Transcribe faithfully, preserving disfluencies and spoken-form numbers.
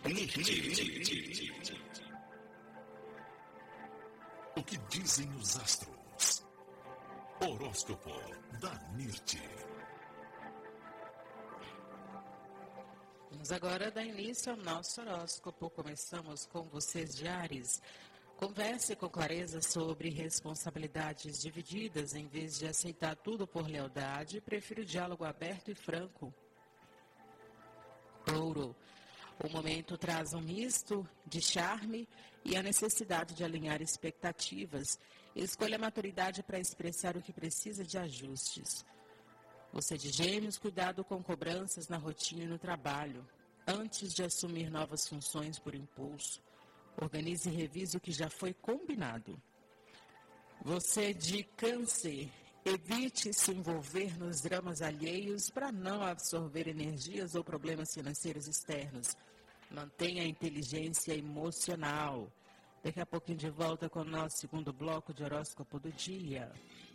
O que dizem os astros? Horóscopo da Mirti. Vamos agora dar início ao nosso horóscopo. Começamos com vocês de Áries. Converse com clareza sobre responsabilidades divididas. Em vez de aceitar tudo por lealdade, prefiro o diálogo aberto e franco. Touro. O momento traz um misto de charme e a necessidade de alinhar expectativas. Escolha a maturidade para expressar o que precisa de ajustes. Você de Gêmeos, cuidado com cobranças na rotina e no trabalho. Antes de assumir novas funções por impulso, organize e revise o que já foi combinado. Você de Câncer, evite se envolver nos dramas alheios para não absorver energias ou problemas financeiros externos. Mantenha a inteligência emocional. Daqui a pouquinho de volta com o nosso segundo bloco de horóscopo do dia.